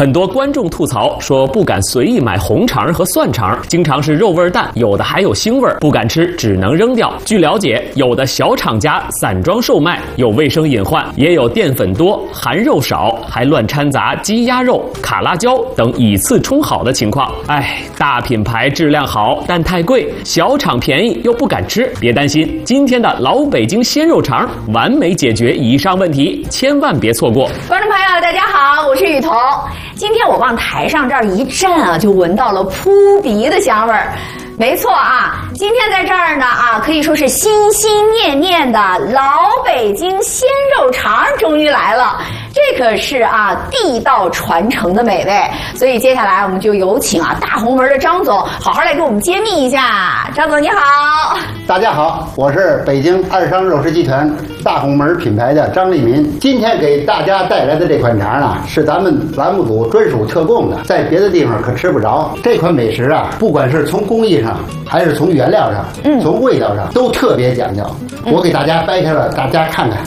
很多观众吐槽说不敢随意买红肠和蒜肠，经常是肉味淡，有的还有腥味，不敢吃，只能扔掉。据了解，有的小厂家散装售卖，有卫生隐患，也有淀粉多、含肉少，还乱掺杂鸡鸭肉、卡拉椒等以次充好的情况。大品牌质量好，但太贵；小厂便宜又不敢吃。别担心，今天的老北京鲜肉肠完美解决以上问题，千万别错过。 观众朋友，大家好，我是雨桐。今天我往台上这儿一站啊，就闻到了扑鼻的香味儿。没错啊，今天在这儿呢可以说是心心念念的老北京鲜肉肠终于来了。这可是地道传承的美味，所以接下来我们就有请大红门的张总好好来给我们揭秘一下。张总你好。 大家好，我是北京二商肉食集团大红门品牌的张立民。今天给大家带来的这款肠呢，是咱们栏目组专属特供的，在别的地方可吃不着。这款美食不管是从工艺上还是从原料上，从味道上都特别讲究。我给大家掰开了，大家看看。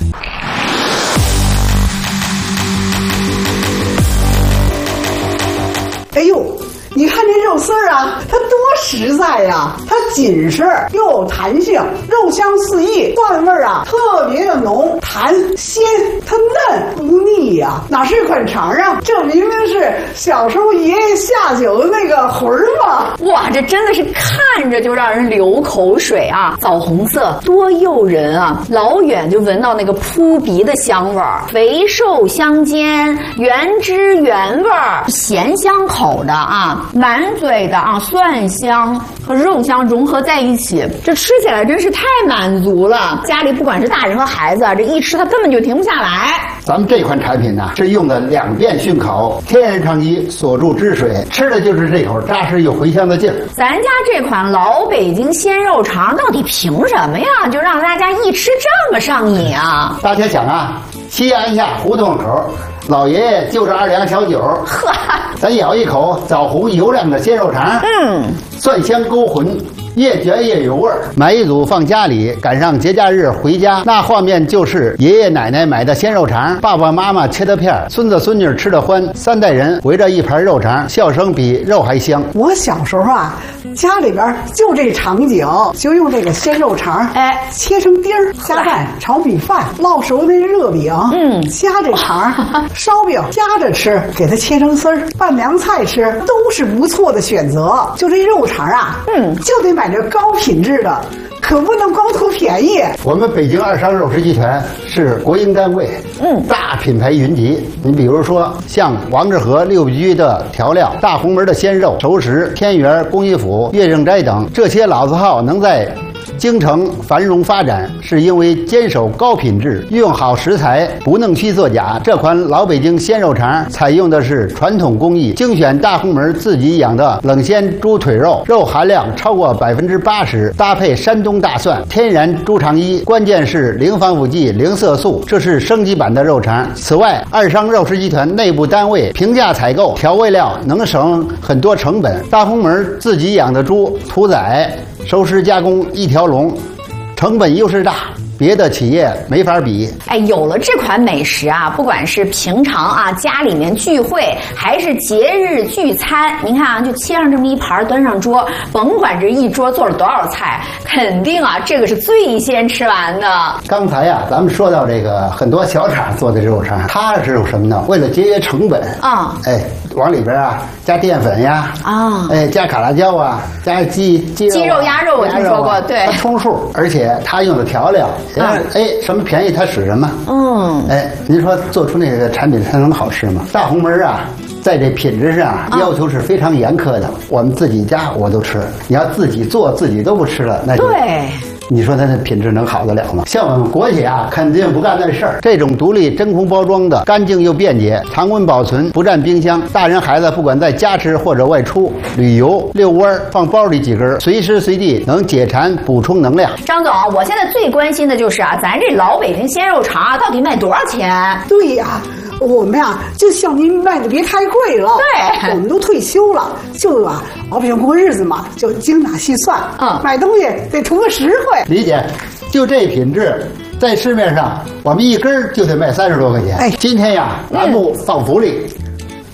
哎呦，你看这肉丝儿它多实在呀！它紧实又有弹性，肉香四溢，蒜味儿特别的浓，弹鲜，它嫩不腻呀！哪是一款肠这明明是小时候爷爷下酒的那个魂儿嘛！ 哇，这真的是看着就让人流口水枣红色多诱人老远就闻到那个扑鼻的香味儿，肥瘦相间，原汁原味儿，咸香口的满嘴的蒜香和肉香融合在一起，这吃起来真是太满足了。家里不管是大人和孩子这一吃他根本就停不下来。 咱们这款产品呢是用的2遍熏烤，天然长期锁住汁水，吃的就是这口扎实又回香的劲儿。 咱家这款老北京鲜肉肠到底凭什么呀？就让大家一吃这么上瘾啊？ 大家想西安下胡同口，老爷爷就着2两小酒，咱咬一口枣红油亮的鲜肉肠，蒜香勾魂，越嚼越有味儿。买一组放家里，赶上节假日回家，那画面就是爷爷奶奶买的鲜肉肠，爸爸妈妈切的片，孙子孙女吃的欢，3代人围着一盘肉肠，笑声比肉还香。 我小时候家里边就这场景，就用这个鲜肉肠，切成丁儿，加蛋炒米饭，烙熟那热饼，加这肠，烧饼夹着吃，给它切成丝儿，拌凉菜吃，都是不错的选择。就这肉肠就得买这高品质的，可不能光图便宜。 我们北京二商肉食集团是国营单位，大品牌云集。你比如说像王致和6居的调料、大红门的鲜肉、熟食、天元、工艺府、岳正斋等这些老字号能在京城繁荣发展，是因为坚守高品质，用好食材，不弄虚作假。这款老北京鲜肉肠采用的是传统工艺，精选大红门自己养的冷鲜猪腿肉，肉含量超过80%，搭配山东大蒜、天然猪肠衣，关键是零防腐剂、零色素，这是升级版的肉肠。此外，二商肉食集团内部单位平价采购调味料，能省很多成本。大红门自己养的猪屠宰、熟食加工一条龙，成本优势大，别的企业没法比。 有了这款美食不管是平常家里面聚会，还是节日聚餐，您看就切上这么一盘端上桌，甭管这一桌做了多少菜，肯定这个是最先吃完的。 刚才咱们说到这个很多小厂做的肉肠，它是有什么呢？为了节约成本往里边加淀粉呀，加卡拉椒加鸡肉、鸭肉，我听说过，对， 它充数，而且它用的调料，什么便宜它使什么，您说做出那个产品它能好吃吗？大红门在这品质上要求是非常严苛的，我们自己家我都吃，你要自己做自己都不吃了，那就对。 你说它的品质能好得了吗？像我们国企肯定不干那事儿。这种独立真空包装的，干净又便捷，常温保存，不占冰箱。大人孩子不管在家吃或者外出旅游、遛弯，放包里几根，随时随地能解馋补充能量。 张总，我现在最关心的就是咱这老北京鲜肉肠到底卖多少钱？ 对我们就像您卖的别太贵了。 对， 我们都退休了，就老百姓过日子嘛，就精打细算。买东西得图个实惠。 理解，就这品质，在市面上我们一根就得卖30多块钱。今天栏目放福利。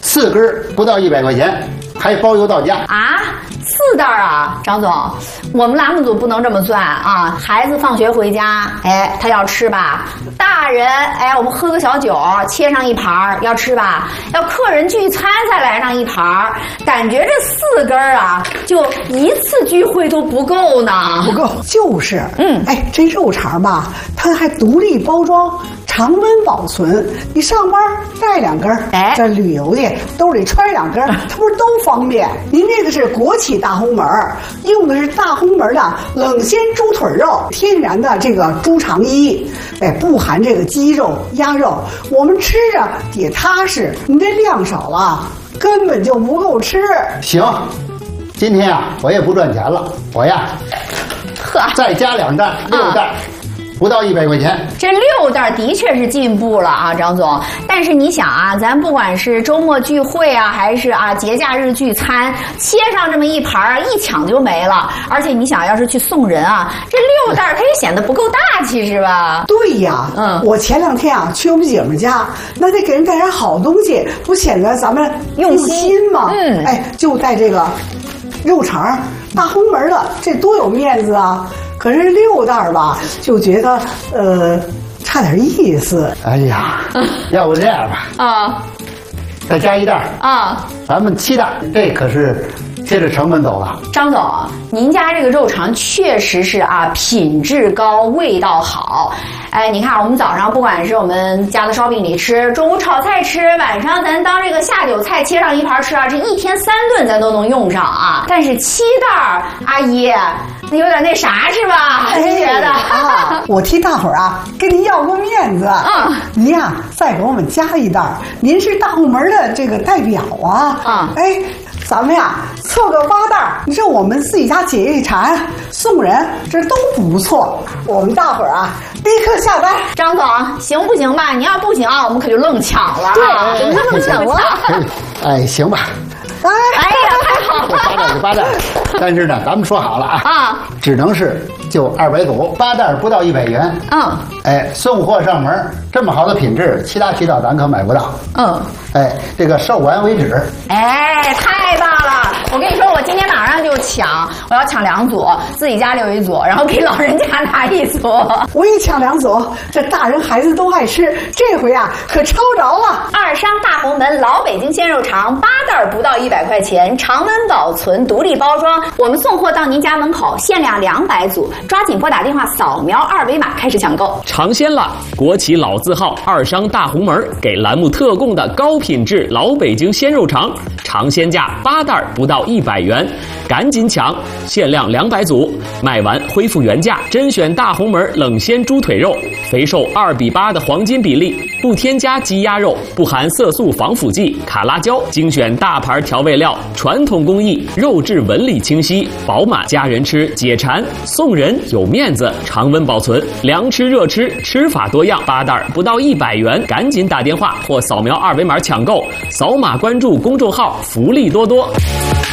4根不到100块钱，还包邮到家啊。4袋啊，张总，我们栏目组不能这么算啊！孩子放学回家，哎，他要吃吧；大人，哎，我们喝个小酒，切上一盘要吃吧；要客人聚餐再来上一盘，感觉这4根啊，就一次聚会都不够呢。 不够，就是，哎，这肉肠吧，它还独立包装。常温保存，你上班带2根，哎，这旅游去兜里揣2根，它不是都方便？您这个是国企大红门，用的是大红门的冷鲜猪腿肉，天然的这个猪肠衣，哎，不含这个鸡肉、鸭肉，我们吃着也踏实。你这量少了，根本就不够吃。 行，今天啊，我也不赚钱了，我呀，再加2袋，6袋。不到100块钱， 这6袋的确是进步了啊，张总。但是你想啊，咱不管是周末聚会啊，还是啊节假日聚餐，切上这么一盘啊，一抢就没了。而且你想要是去送人啊，这6袋它也显得不够大气，是吧？ 对呀，我前2天啊去我们姐们家，那得给人带点好东西，不显得咱们用心吗？哎，就带这个肉肠，大红门的，这多有面子啊！可是6袋吧，就觉得差点意思。 哎呀，要不这样吧，再加1袋咱们7袋，这可是贴着成本走了。 张总，您家这个肉肠确实是啊，品质高，味道好。哎，你看我们早上不管是我们家的烧饼里吃，中午炒菜吃，晚上咱当这个下酒菜切上一盘吃啊，这1天3顿咱都能用上啊。但是7袋，阿姨，那有点那啥是吧？您觉得？ 我替大伙儿啊跟您要个面子。您呀再给我们加1袋，您是大红门的这个代表啊。哎。咱们呀凑个8袋，你说我们自己家解一馋，送人这都不错。我们大伙儿啊立刻下单。 张总，行不行吧？你要不行啊，我们可就愣抢了。 对，愣抢了。 哎，行吧。 哎呀，太好了 ！8袋，但是呢，咱们说好了啊，只能是就200组，8袋不到100元。哎，送货上门，这么好的品质，其他渠道咱可买不到。哎，这个售完为止。 哎，太棒了！我跟你说，我今天马上就抢，我要抢2组，自己家留1组，然后给老人家拿1组。 我也抢2组，这大人孩子都爱吃，这回啊可抄着了。 二商大红门老北京鲜肉肠8袋不到100块钱，常温保存，独立包装，我们送货到您家门口，限量200组，抓紧拨打电话扫描2维码开始抢购。 尝鲜了，国企老字号二商大红门给栏目特供的高品质老北京鲜肉肠，尝鲜价8袋不到100元，赶紧抢，限量200组，卖完恢复原价。甄选大红门冷鲜猪腿肉，肥瘦2:8的黄金比例，不添加鸡鸭肉，不含色素防腐剂、卡拉胶，精选大牌调味料，传统工艺，肉质纹理清晰饱满，家人吃解馋，送人有面子，常温保存，凉吃热吃，吃法多样，8袋不到100元，赶紧打电话或扫描2维码抢购，扫码关注公众号，福利多多。